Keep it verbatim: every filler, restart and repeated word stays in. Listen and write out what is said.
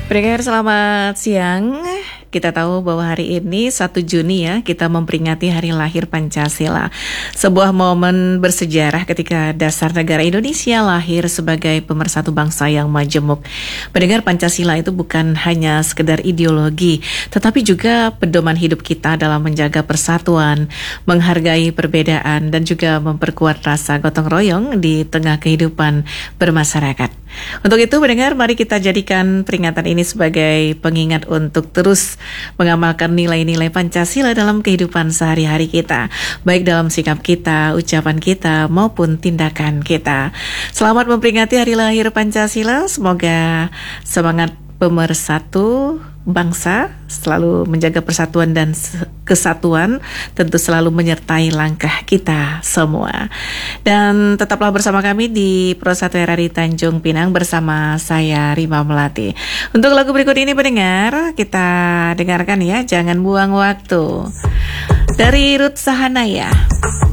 Pendengar selamat siang. Kita tahu bahwa hari ini satu Juni ya, kita memperingati hari lahir Pancasila. Sebuah momen bersejarah ketika dasar negara Indonesia lahir sebagai pemersatu bangsa yang majemuk. Pendengar, Pancasila itu bukan hanya sekedar ideologi, tetapi juga pedoman hidup kita dalam menjaga persatuan, menghargai perbedaan, dan juga memperkuat rasa gotong royong di tengah kehidupan bermasyarakat. Untuk itu, pendengar, mari kita jadikan peringatan ini sebagai pengingat untuk terus mengamalkan nilai-nilai Pancasila dalam kehidupan sehari-hari kita, baik dalam sikap kita, ucapan kita, maupun tindakan kita. Selamat memperingati hari lahir Pancasila. Semoga semangat pemersatu bangsa, selalu menjaga persatuan dan kesatuan, tentu selalu menyertai langkah kita semua. Dan tetaplah bersama kami di Pro satu R R I Tanjung Pinang bersama saya Rima Melati. Untuk lagu berikut ini, pendengar, kita dengarkan ya, Jangan Buang Waktu dari Ruth Sahanaya.